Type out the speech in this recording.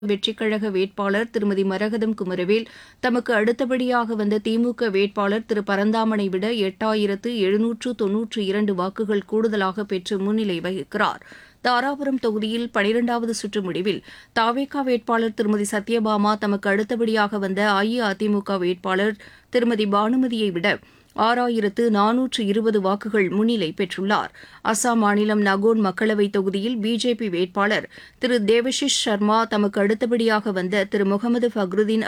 வெற்றிக் கழக வேட்பாளர் திருமதி மரகதம் குமரவேல் தமக்கு அடுத்தபடியாக வந்த திமுக வேட்பாளர் திரு பரந்தாமனை விட 8792 வாக்குகள் கூடுதலாக பெற்று முன்னிலை வகிக்கிறார். தாராபுரம் தொகுதியில் 12வது சுற்று முடிவில் தாவேகா வேட்பாளர் திருமதி சத்யபாமா தமக்கு அடுத்தபடியாக வந்த அஇஅதிமுக வேட்பாளர் திருமதி பானுமதியை விட 6420 வாக்குகள் முன்னிலை பெற்றுள்ளார். அசாம் மாநிலம் நகோன் மக்களவைத் தொகுதியில் பிஜேபி வேட்பாளர் திரு தேவஷிஷ் சர்மா தமக்கு அடுத்தபடியாக வந்த திரு முகமது ஃபக்ருதீன்